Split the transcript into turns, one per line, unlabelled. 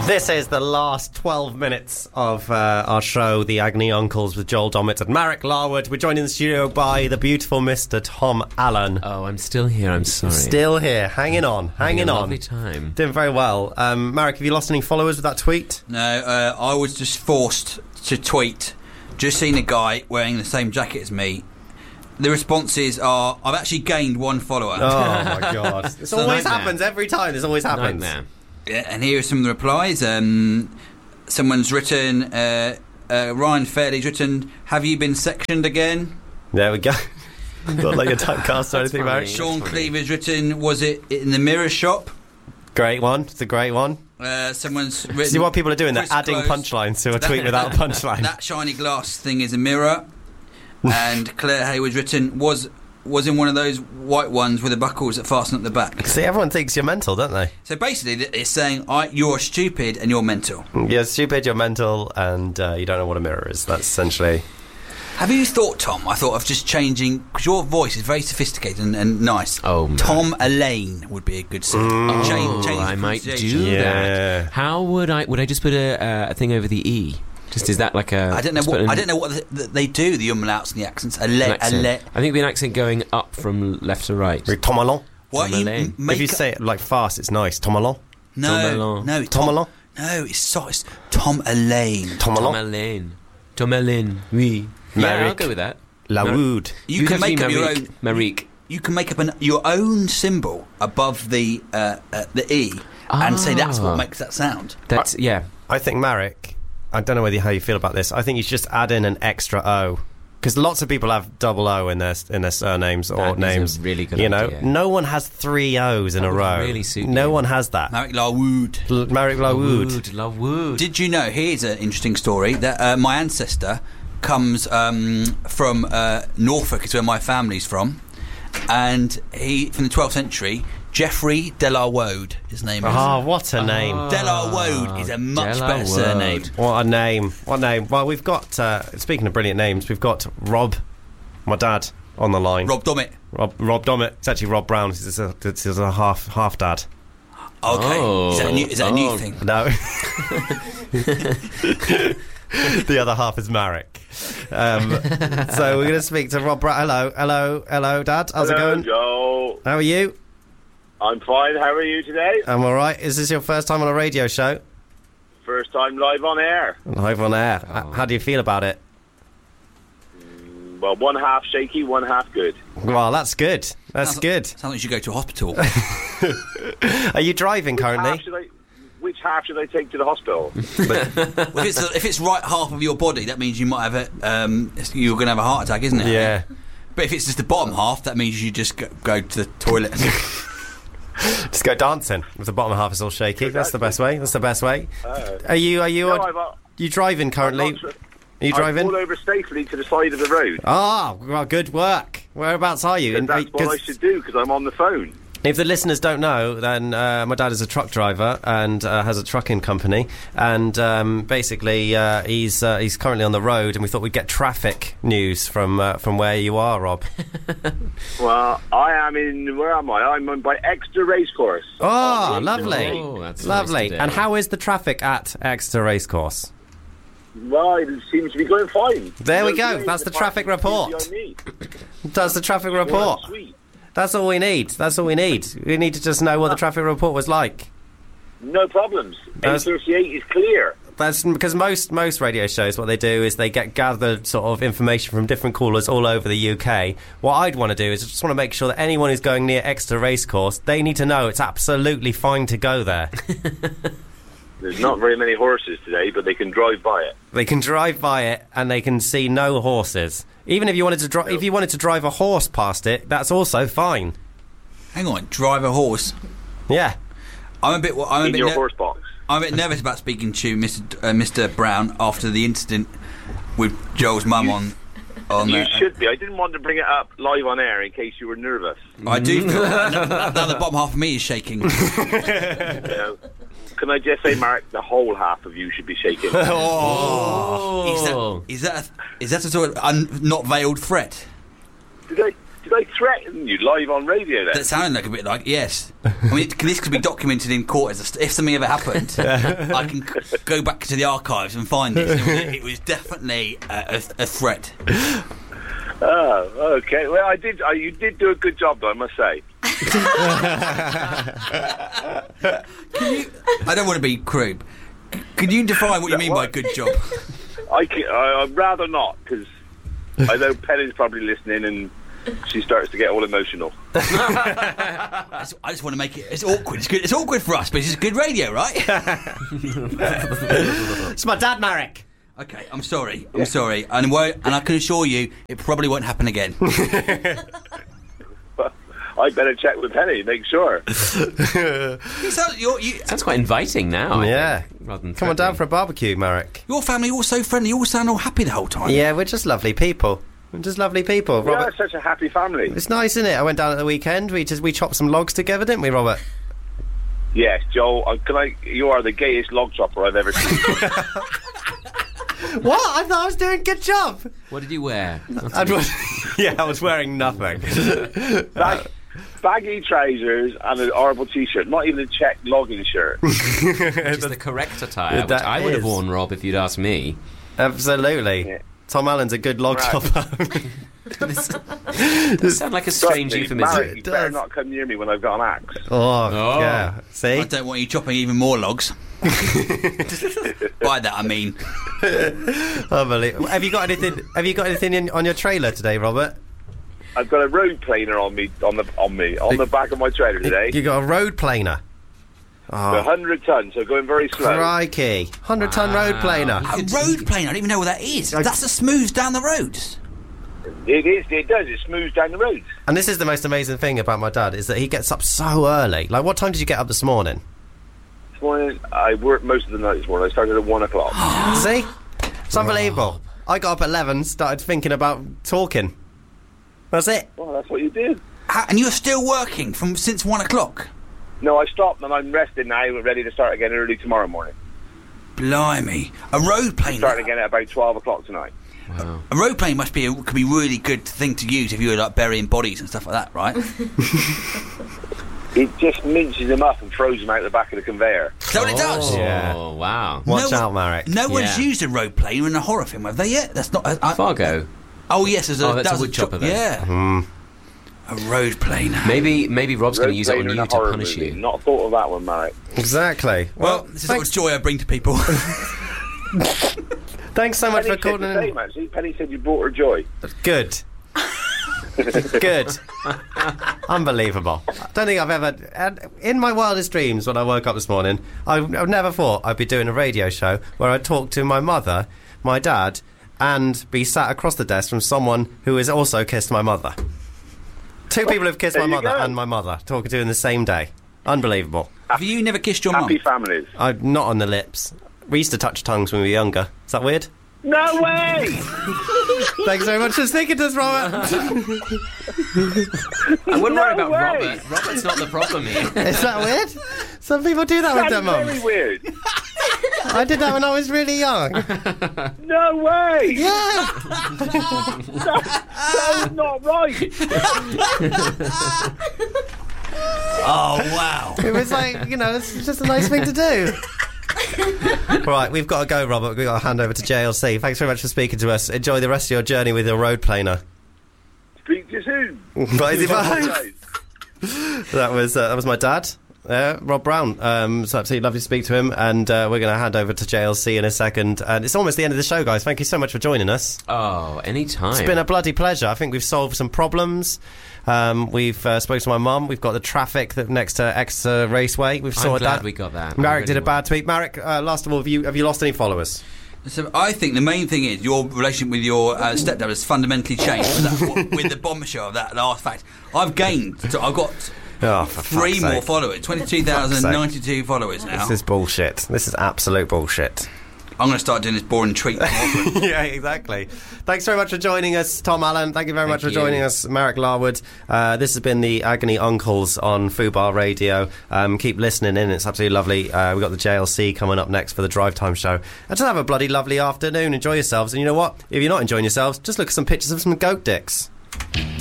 This is the last 12 minutes of our show, The Agony Uncles, with Joel Dommett and Marek Larwood. We're joined in the studio by the beautiful Mr. Tom Allen.
Oh, I'm still here, I'm sorry.
Still here, hanging on.
Having a lovely time.
Doing very well. Marek, have you lost any followers with that tweet?
No, I was just forced to tweet. Just seen a guy wearing the same jacket as me. The responses are, I've actually gained one follower.
Oh, my God. This always happens every time. This always happens.
Nightmare.
Yeah, and here are some of the replies. Someone's written, Ryan Fairley's written, have you been sectioned again?
There we go. Not like a typecast or anything, Marek.
Sean Cleaver's written, was it in the mirror shop?
Great one. It's a great one.
Someone's written...
See what people are doing? They're
Chris
adding
Close.
punchlines to a tweet without a punchline.
That shiny glass thing is a mirror. And Claire Hayward's written, was in one of those white ones with the buckles that fasten at the back.
See, everyone thinks you're mental, don't they?
So basically, it's saying you're stupid and you're mental.
You're stupid, you're mental, and you don't know what a mirror is. That's essentially...
Have you thought, Tom, I thought of just changing... Because your voice is very sophisticated and nice.
Oh,
Tom Elaine would be a good song. Change
I might do
Yeah.
that. How would I just put a thing over the E? Just is that like a...
I don't know what they do, the umlauts and the accents.
I think it'd be an accent going up from left to right.
Tom Allen.
What
Tom
you
Elaine.
If you say it like fast, it's nice. Tom Allen.
No,
Tom
Tom
Allen.
No, it's Tom Elaine.
Tom
Tom
Allen.
Elaine. Tom Elaine. Oui. Yeah, I'll
Marek.
go with that.
Lawood.
You can make up your own.
Marek.
You can make up your own symbol above the E and say that's what makes that sound.
That's, yeah.
I think Marek, I don't know how you feel about this. I think you should just add in an extra O. Because lots of people have double O in their surnames or
That is
names.
a really good
you know,
idea.
no one has 3 O's in
That
a
would
row.
really suit
No
you.
one has that.
Marek Larwood.
Marek Lawood.
Lawood.
Did you know? Here's an interesting story that my ancestor comes from Norfolk, is where my family's from, and he from the 12th century. Geoffrey de la Wode, his name is.
Oh, what a name.
De la Wode is a much
De La
better
Wode.
surname.
What a name. What a name. Well, we've got, speaking of brilliant names, we've got Rob, my dad, on the line.
Rob Dommett.
Rob Dommett. It's actually Rob Brown. He's a half dad.
Okay.
Oh.
Is that a new thing?
No. The other half is Marek. So we're going to speak to Rob Brown. Hello, Dad. How's it going?
Joe.
How are you?
I'm fine. How are you today?
I'm all right. Is this your first time on a radio show?
First time live on air.
Live on air.
Oh.
How do you feel about it?
Well, one half shaky, one half good.
Well, that's good. That's good.
Sounds like you should go to a hospital.
Are you driving currently?
Which half should I take to the hospital?
Well, if it's right half of your body, that means you might have you're going to have a heart attack, isn't it?
Yeah.
But if it's just the bottom half, that means you just go to the toilet.
Just go dancing if the bottom half is all shaky. That's the best way. That's the best way. Are you driving currently? Are you driving?
I pulled over safely to the side of the road.
Well, good work. Whereabouts are you?
That's what I should do because I'm on the phone.
If the listeners don't know, then my dad is a truck driver and has a trucking company, and basically he's currently on the road, and we thought we'd get traffic news from where you are, Rob.
Well, I am where am I? I'm by Exeter Racecourse.
Oh, lovely.
Oh, that's
Lovely.
nice today.
And how is the traffic at Exeter Racecourse?
Well, it seems to be going fine.
There we
No
go.
delays
That's the
apart
traffic
from
report.
the CCI.
That's the traffic report.
Sweet.
That's all we need. That's all we need. We need to just know what the traffic report was like.
No problems.
That's-
A38 is clear.
That's because most radio shows, what they do is they get gathered sort of information from different callers all over the UK. What I'd want to do is I just want to make sure that anyone who's going near Exeter Racecourse, they need to know it's absolutely fine to go there.
There's not very many horses today, but they can drive by it.
They can drive by it and they can see no horses. Even if you wanted to if you wanted to drive a horse past it, that's also fine.
Hang on, drive a horse.
Yeah.
I'm
In your horse box.
I'm a bit nervous about speaking to Mr. Brown after the incident with Joel's mum on.
You should be. I didn't want to bring it up live on air in case you were nervous.
I do feel now the bottom half of me is shaking.
You know, can I just say, Mark, the whole half of you should be shaking.
Is that a sort of not veiled threat?
Did Did I threaten you live on radio then?
That sounded like a bit like, yes. I mean, this could be documented in court if something ever happened. I can go back to the archives and find this. It was definitely a threat.
Oh, okay. Well, you did do a good job, though, I must say.
I don't want to be crude. Can you define what you mean by good job?
I'd rather not, because I know Penny's probably listening and she starts to get all emotional.
I just want to make it... It's awkward. It's good. It's awkward for us, but it's good radio, right?
It's my dad, Marek.
Okay, I'm sorry. And I can assure you, it probably won't happen again.
I better check with Penny, make sure.
Sounds quite inviting now.
Yeah.
Rather than
Come on down for a barbecue, Marek.
Your family all so friendly. You all sound all happy the whole time.
Yeah, we're just lovely people. We're just lovely people.
We
Robert,
are such a happy family.
it's nice, isn't it? I went down at the weekend. We chopped some logs together, didn't we, Robert?
Yes, Joe, you are the gayest log chopper I've ever seen.
What? I thought I was doing a good job.
What did you wear?
I was wearing nothing.
Baggy trousers and an horrible t-shirt, not even a check logging shirt.
Which is the correct attire, which I would have worn, Rob, if you'd asked me.
Absolutely. Yeah. Tom Allen's a good log chopper.
This sounds like a strange euphemism.
Marek, you better not come near me when I've got an axe.
Oh, yeah. See?
I don't want you chopping even more logs. By that I mean.
Unbelievable. Have you got anything on your trailer today, Robert?
I've got a road planer on the back of my trailer today.
You got a road planer.
Oh. 100 tons, so going very slow.
Crikey. 100-ton road planer.
A road planer? I don't even know what that is. That's a smooth down the roads.
It is, it does. It smooths down the roads.
And this is the most amazing thing about my dad, is that he gets up so early. Like, what time did you get up this morning?
This morning, I worked most of the night this morning. I started at 1 o'clock.
See? It's unbelievable. I got up at 11, started thinking about talking. That's it.
Well, that's what you did.
And you're still working since 1 o'clock?
No, I stopped and I'm resting now. We're ready to start again early tomorrow morning.
Blimey. A road plane.
Starting again at about 12 o'clock tonight.
Wow.
A road plane could be a really good thing to use if you were like burying bodies and stuff like that, right?
It just minces them up and throws them out the back of the conveyor.
Is that what it does?
Yeah.
Oh, wow.
Watch out, Marek.
No one's used a road plane in a horror film, have they yet? That's not...
Fargo.
Oh, yes.
That's a wood chopper, then.
Yeah. A road plane.
Maybe Rob's going to use it on you to punish you.
Not thought of that one, Marek.
Exactly.
Well, this is what joy I bring to people.
Thanks so much
Penny
for calling in.
Same, actually. Penny said you brought her joy.
Good. Good. Unbelievable. I don't think I've ever... In my wildest dreams, when I woke up this morning, I've never thought I'd be doing a radio show where I'd talk to my mother, my dad, and be sat across the desk from someone who has also kissed my mother. Two people have kissed my mother and my mother, talking to in the same day. Unbelievable.
Have you never kissed your mum?
Happy families.
I'm not on the lips. We used to touch tongues when we were younger. Is that weird?
No way!
Thanks very much for speaking to us, Robert.
I wouldn't worry about
way.
Robert. Robert's not the problem here.
Is that weird? Some people do that with their
That's
mums.
very weird.
I did that when I was really young.
No way!
Yeah.
That's not right.
Oh, wow.
It was like, it's just a nice thing to do. Right, we've got to go, Robert. We've got to hand over to JLC. Thanks very much for speaking to us. Enjoy the rest of your journey with your road planer.
Speak to you soon.
Bye. That was my dad. Rob Brown. It's absolutely lovely to speak to him, and we're going to hand over to JLC in a second. And it's almost the end of the show, guys. Thank you so much for joining us.
Oh, anytime.
It's been a bloody pleasure. I think we've solved some problems. We've spoken to my mum. We've got the traffic next to Exeter Raceway. We've sorted that.
I'm glad we got that.
Marek did a bad tweet. Marek, last of all, have you lost any followers?
So I think the main thing is your relationship with your stepdad has fundamentally changed with the bombshell of that last fact. I've gained. So I've got...
Oh, for
3 more followers. 22,092 followers now.
This is bullshit. This is absolute bullshit.
I'm going to start doing this boring tweet.
Yeah, exactly. Thanks very much for joining us, Tom Allen. Thank you very much for joining us, Marek Larwood. This has been the Agony Uncles on Fubar Radio. Keep listening in. It's absolutely lovely. We've got the JLC coming up next for the Drive Time show. And just have a bloody lovely afternoon. Enjoy yourselves. And you know what? If you're not enjoying yourselves, just look at some pictures of some goat dicks.